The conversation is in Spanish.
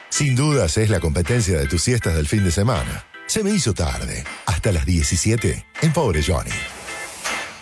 Sin dudas es la competencia de tus siestas del fin de semana. Se me hizo tarde. Hasta las 17 en Pobre Johnny.